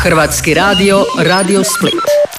Hrvatski radio, Radio Split.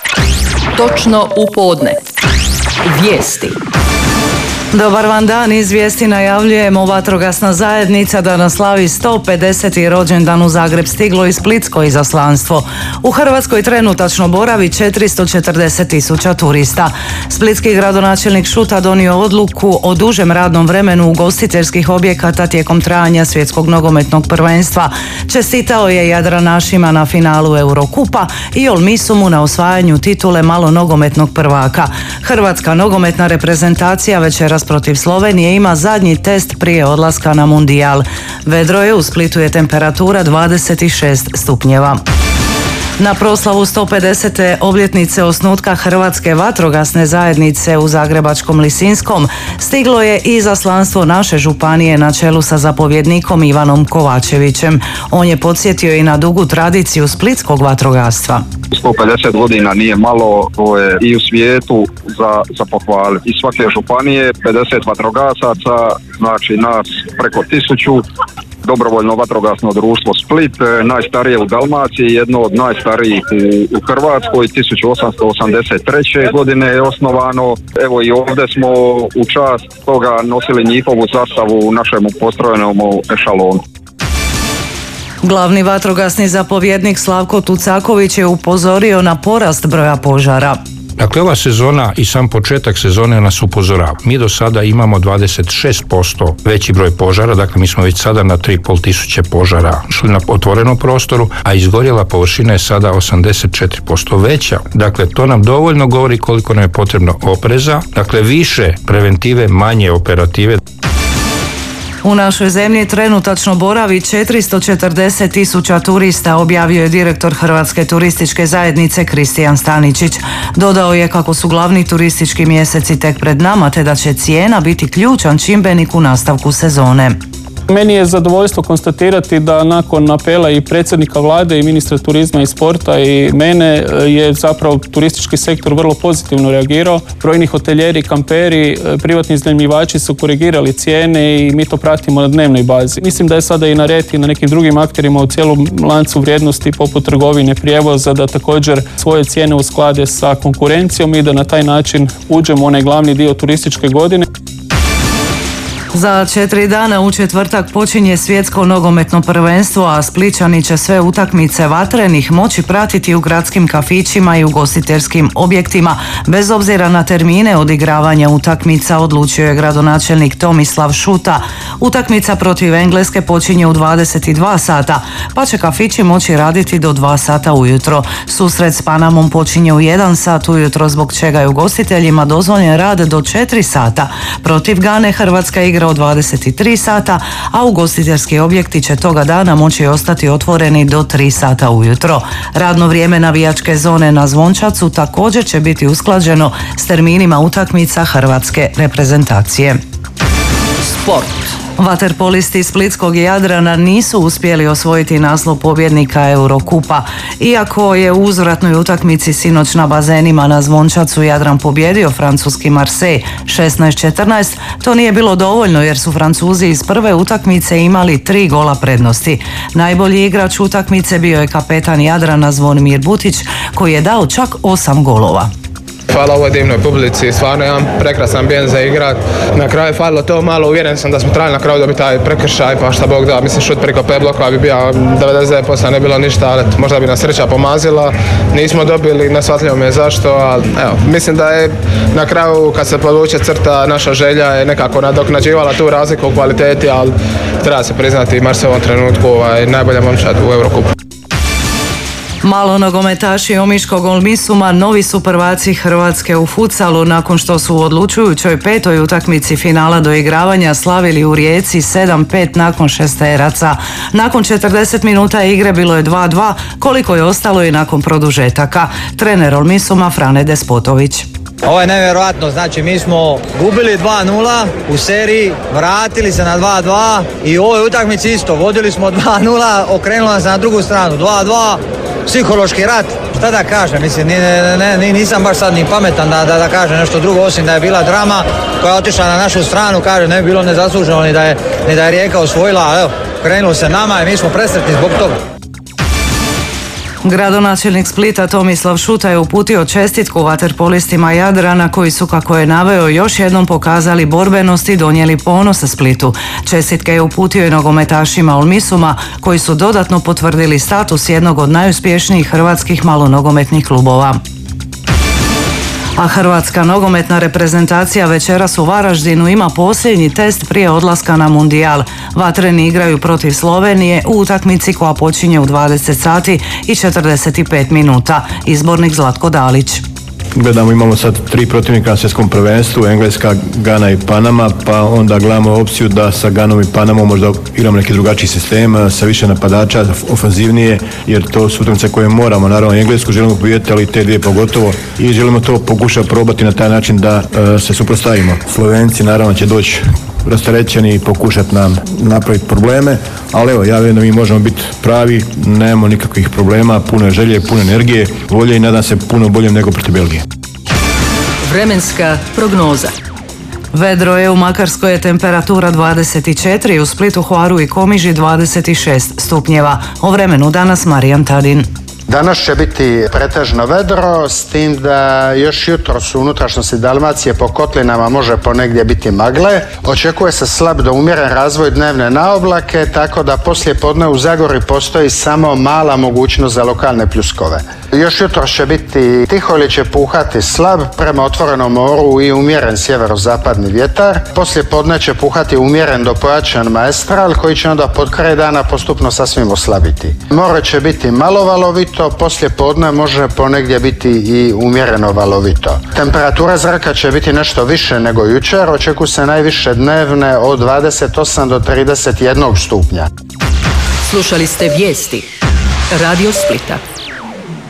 Točno u podne. Vijesti. Dobar vam dan, iz vijesti najavljujemo. Vatrogasna zajednica danas slavi 150. rođendan u Zagreb stiglo i splitsko izaslanstvo. U Hrvatskoj trenutačno boravi 440.000 turista. Splitski gradonačelnik Šuta donio odluku o dužem radnom vremenu ugostiteljskih objekata tijekom trajanja svjetskog nogometnog prvenstva. Čestitao je Jadranašima na finalu Eurokupa i Olmisumu na osvajanju titule malonogometnog prvaka. Hrvatska nogometna reprezentacija večeras protiv Slovenije ima zadnji test prije odlaska na mundijal. Vedro je, u Splitu je temperatura 26 stupnjeva. Na proslavu 150. obljetnice osnutka Hrvatske vatrogasne zajednice u zagrebačkom Lisinskom stiglo je i izaslanstvo naše županije na čelu sa zapovjednikom Ivanom Kovačevićem. On je podsjetio i na dugu tradiciju splitskog vatrogastva. 150 godina nije malo, to je i u svijetu za pohvaliti. Iz svake županije 50 vatrogasaca, znači nas preko 1000. Dobrovoljno vatrogasno društvo Split, najstarije u Dalmaciji, jedno od najstarijih u Hrvatskoj, 1883. godine je osnovano. Evo i ovdje smo u čast toga nosili njihovu zastavu u našem postrojenom ešalonu. Glavni vatrogasni zapovjednik Slavko Tucaković je upozorio na porast broja požara. Dakle, ova sezona i sam početak sezone nas upozorava. Mi do sada imamo 26% veći broj požara, dakle mi smo već sada na 3.500 požara šli na otvorenom prostoru, a izgorjela površina je sada 84% veća. Dakle, to nam dovoljno govori koliko nam je potrebno opreza, dakle više preventive, manje operative. U našoj zemlji trenutačno boravi 440.000 turista, objavio je direktor Hrvatske turističke zajednice Kristijan Staničić. Dodao je kako su glavni turistički mjeseci tek pred nama, te da će cijena biti ključan čimbenik u nastavku sezone. Meni je zadovoljstvo konstatirati da nakon apela i predsjednika vlade i ministra turizma i sporta i mene je zapravo turistički sektor vrlo pozitivno reagirao. Brojni hotelijeri, kamperi, privatni iznajmljivači su korigirali cijene i mi to pratimo na dnevnoj bazi. Mislim da je sada i na red i na nekim drugim akterima u cijelom lancu vrijednosti poput trgovine, prijevoza da također svoje cijene usklade sa konkurencijom i da na taj način uđemo u onaj glavni dio turističke godine. Za 4 dana u četvrtak počinje svjetsko nogometno prvenstvo, a Splićani će sve utakmice vatrenih moći pratiti u gradskim kafićima i ugostiteljskim objektima, bez obzira na termine odigravanja utakmica, odlučio je gradonačelnik Tomislav Šuta. Utakmica protiv Engleske počinje u 22 sata, pa će kafići moći raditi do 2 sata ujutro. Susret s Panamom počinje u 1 sat ujutro, zbog čega je ugostiteljima dozvoljen rad do 4 sata. Protiv Gane Hrvatska igra u 23 sata, a ugostiteljski objekti će toga dana moći ostati otvoreni do 3 sata ujutro. Radno vrijeme navijačke zone na Zvončacu također će biti usklađeno s terminima utakmica hrvatske reprezentacije. Sport. Vaterpolisti splitskog Jadrana nisu uspjeli osvojiti naslov pobjednika Eurokupa. Iako je u uzvratnoj utakmici sinoć na bazenima na Zvončacu Jadran pobjedio francuski Marseille 16-14, to nije bilo dovoljno jer su Francuzi iz prve utakmice imali 3 gola prednosti. Najbolji igrač utakmice bio je kapetan Jadrana Zvonimir Butić, koji je dao čak 8 golova. Hvala ovoj divnoj publici, stvarno imam prekrasan ambijent za igrat. Na kraju je falilo to malo, uvjeren sam da smo trebali na kraju dobiti taj prekršaj, pa šta Bog da, mislim šut preko 5 blokova bi bio 99%, ne bilo ništa, ali možda bi nas sreća pomazila. Nismo dobili, nesvatljivo mi je zašto, ali evo, mislim da je na kraju kad se podvuče crta, naša želja je nekako nadoknađivala tu razliku u kvaliteti, ali treba se priznati Marseille u ovom trenutku najbolja momčad u Eurokupu. Malonogometaši omiškog Olmisuma novi su prvaci Hrvatske u futsalu nakon što su u odlučujućoj 5. utakmici finala doigravanja slavili u Rijeci 7-5 nakon šesteraca. Nakon 40 minuta igre bilo je 2-2, koliko je ostalo i nakon produžetaka. Trener Olmisuma Frane Despotović. Ovo je nevjerojatno, znači mi smo gubili 2-0 u seriji, vratili se na 2-2 i u ovoj utakmici isto, vodili smo 2-0, okrenuli nas na drugu stranu, 2-2, psihološki rat, šta da kažem, mislim, nisam baš sad ni pametan da kažem nešto drugo, osim da je bila drama koja je otišla na našu stranu, kaže ne bi bilo nezasluženo ni da je Rijeka osvojila, evo, krenulo se nama i mi smo presretni zbog toga. Gradonačelnik Splita Tomislav Šuta je uputio čestitku vaterpolistima Jadrana koji su, kako je naveo, još jednom pokazali borbenost i donijeli ponos Splitu. Čestitke je uputio i nogometašima Olmisuma koji su dodatno potvrdili status jednog od najuspješnijih hrvatskih malonogometnih klubova. A hrvatska nogometna reprezentacija večeras u Varaždinu ima posljednji test prije odlaska na Mundijal. Vatreni igraju protiv Slovenije u utakmici koja počinje u 20 sati i 45 minuta. Izbornik Zlatko Dalić. Gledamo, imamo sad 3 protivnika na svjetskom prvenstvu, Engleska, Gana i Panama, pa onda gledamo opciju da sa Ganom i Panamom možda igramo neki drugačiji sistem, sa više napadača, ofanzivnije, jer to su utakmice koje moramo, naravno Englesku želimo pobijediti, ali te dvije pogotovo, i želimo to pokušati probati na taj način da se suprotstavimo. Slovenci naravno će doći rasterećeni i pokušati nam napraviti probleme, ali evo, ja vjerujem da mi možemo biti pravi, nemamo nikakvih problema, puno je želje, puno energije, volje i nadam se puno boljem nego protiv Belgije. Vremenska prognoza. Vedro je, u Makarskoj je temperatura 24, u Splitu, Hvaru i Komiži 26 stupnjeva. O vremenu danas Marijan Tadin. Danas će biti pretežno vedro, s tim da još jutros u unutrašnjosti Dalmacije po kotlinama može ponegdje biti magle. Očekuje se slab do umjeren razvoj dnevne naoblake, tako da poslije podne u Zagori postoji samo mala mogućnost za lokalne pljuskove. Još jutros će biti tiho ili će puhati slab prema otvorenom moru i umjeren sjeverozapadni vjetar. Poslije podne će puhati umjeren do pojačan maestral koji će onda pod kraj dana postupno sasvim oslabiti. More će biti malo valovito, poslije podne može ponegdje biti i umjereno valovito. Temperatura zraka će biti nešto više nego jučer, očekuje se najviše dnevne od 28 do 31 stupnja. Slušali ste vijesti Radio Splita.